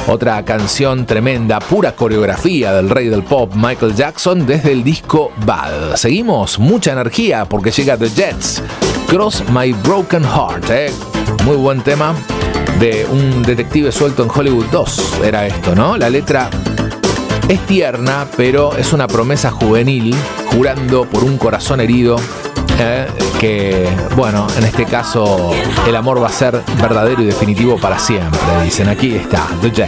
Otra canción tremenda, pura coreografía del rey del pop, Michael Jackson, desde el disco Bad. Seguimos, mucha energía porque llega The Jets, Cross My Broken Heart, muy buen tema de un detective suelto en Hollywood 2, era esto, ¿no? La letra es tierna, pero es una promesa juvenil, jurando por un corazón herido, que, bueno, en este caso el amor va a ser verdadero y definitivo para siempre, dicen. Aquí está, The Jets.